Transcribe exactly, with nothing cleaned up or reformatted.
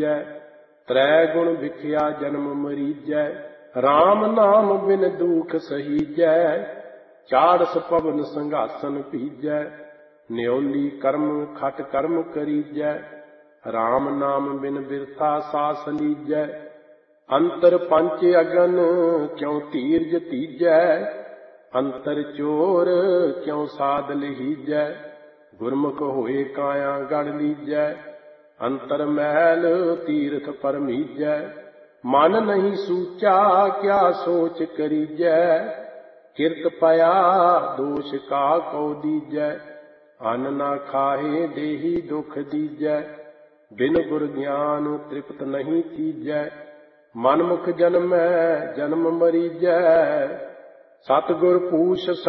ਦੀਜੈ। ਤ੍ਰੈ ਗੁਣ ਵਿਖਿਆ ਜਨਮ ਮਰੀਜੈ। ਰਾਮ ਨਾਮ ਬਿਨ ਦੁਖ ਸਹੀਜੈ। ਚਾੜਸ ਪਵਨ ਸੰਘਾਸਨ ਭੀਜੈ। ਨਿਉਲੀ ਕਰਮ ਖਟ ਕਰਮ ਕਰੀਜੈ। ਰਾਮ ਨਾਮ ਬਿਨ ਬਿਰਥਾ ਸਾਸ ਲੀਜੈ। ਅੰਤਰ ਪੰਚ ਅਗਨ ਕਿਉ ਧੀਰਜ ਤੀਜੈ। ਅੰਤਰ ਚੋਰ ਕਿਉ ਸਾਧ ਲਹੀਜੈ। ਗੁਰਮੁਖ ਹੋਏ ਕਾਇਆ ਗੜ ਲੀਜੈ। ਅੰਤਰ ਮਹਿਲ ਤੀਰਥ ਪਰਮੀਜੈ। ਮਨ ਨਹੀਂ ਸੂਚਾ ਕਿਆ ਸੋਚ ਕਰੀਜੈ। ਕਿਰਤ ਪਿਆ ਦੋਸ਼ ਕਾ ਕਉ ਦੀਜੈ। ਅੰਨ ਨਾ ਖਾਹੇ ਦੇਹੀ ਦੁਖ ਦੀਜੈ। ਬਿਨ ਗੁਰ ਗਿਆਨ ਤ੍ਰਿਪਤ ਨਹੀਂ ਕੀਜੈ। ਮਨਮੁਖ ਜਨਮੈ ਜਨਮ ਮਰੀਜੈ। ਸਤਿਗੁਰ ਪੂਛ